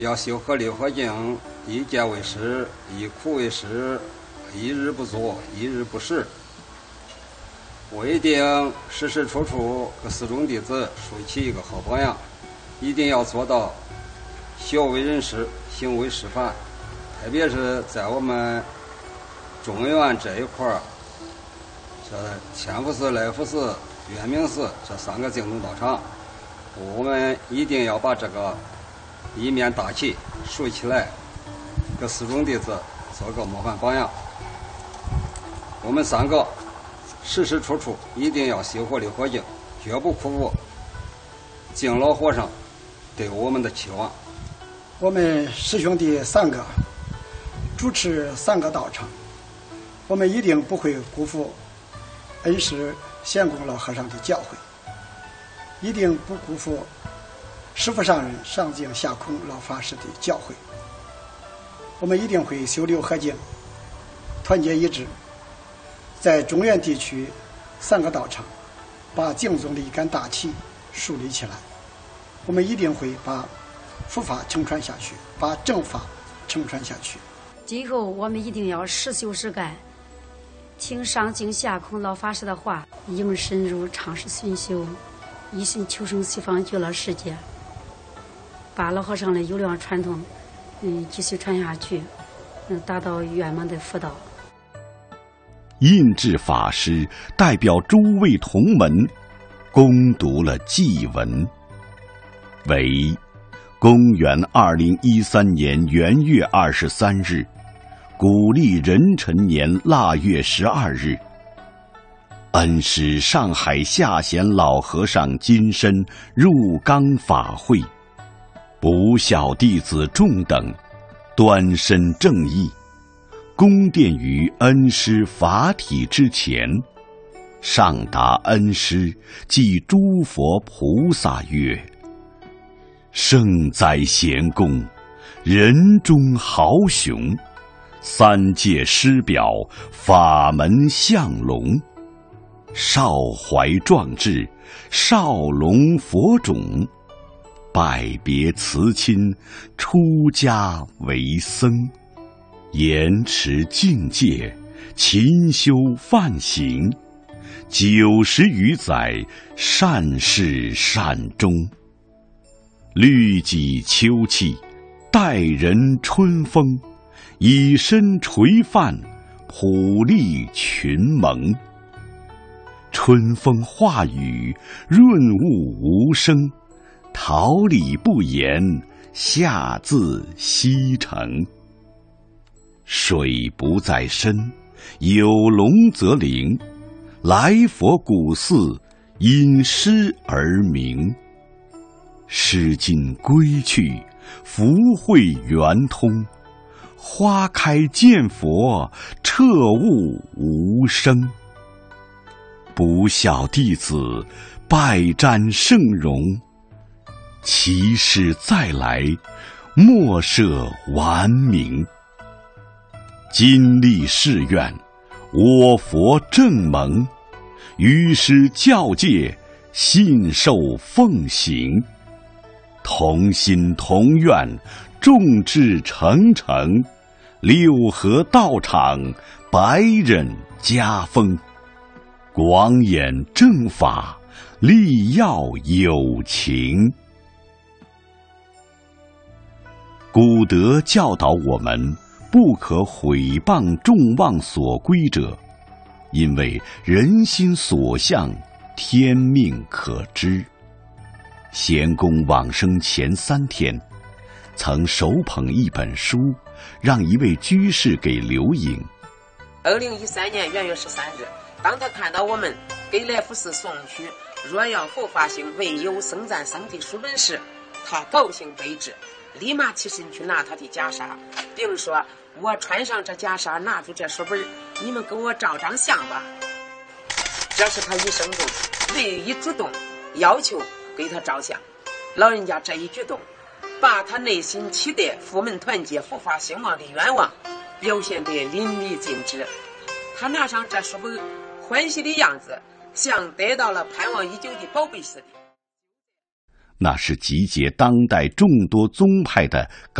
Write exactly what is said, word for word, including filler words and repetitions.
要修合理和敬，一戒为师，一苦为师，一日不作，一日不食。我一定时时处处给四众弟子树起一个好榜样，一定要做到学为人师，行为示范。特别是在我们中原这一块儿，这千福寺、来福寺、圆明寺这三个净土道场，我们一定要把这个一面大旗竖起来，给四众弟子做个模范榜样。我们三个时时处处一定要修合理和敬，绝不辜负敬老和尚对我们的期望。 我们师兄弟三个主持三个道场，我们一定不会辜负恩师贤公老和尚的教诲，一定不辜负师父上人上净下空老法师的教诲。我们一定会修六合敬，团结一致，在中原地区三个道场把净宗的一杆大旗树立起来。我们一定会把佛法承传下去，把正法承传下去。 今后我们一定要实修实干，听上净下空老法师的话，应深入常识熏修，一心求生西方极乐世界，把老和尚的优良传统嗯继续传下去，嗯达到圆满的佛道。 印智法师代表诸位同门恭读了祭文，为公元二零一三年元月二十三日，古历壬辰年腊月十二日，恩师上海下贤老和尚金身入冈法会，不孝弟子众等端身正义，恭奠于恩师法体之前，上达恩师即诸佛菩萨曰：圣哉贤公，人中豪雄，三界师表，法门相龙，少怀壮志，少龙佛种，拜别辞亲，出家为僧，严持境界，勤修梵行，九十余载，善事善终，律己秋气，待人春风，以身垂范，普利群蒙。春风化雨，润物无声，桃李不言，下自西城。水不在深，有龙则灵，来佛古寺，因诗而名。诗经归去，福慧圆通，花开见佛，彻悟无生。不孝弟子，拜瞻圣容，其师再来，莫设顽名。今立誓愿，我佛正蒙，于师教戒，信受奉行。同心同愿，众志成城，六合道场，百人家风。广演正法，力耀有情。古德教导我们，不可毁谤众望所归者，因为人心所向，天命可知。贤公往生前三天，曾手捧一本书，让一位居士给留影。 二零一三年元月十三日，当他看到我们给来福寺送去若要佛法行唯有僧赞僧的书本时，他高兴悲之，立马起身去拿他的袈裟，并说：我穿上这袈裟，拿住这书本，你们给我照张相吧。这是他一生中唯一主动要求给他照相。老人家这一举动，把他内心期待佛门团结佛法兴旺的愿望表现得淋漓尽致。他拿上这书本，欢喜的样子像得到了盼望已久的宝贝似的。 那是集结当代众多宗派的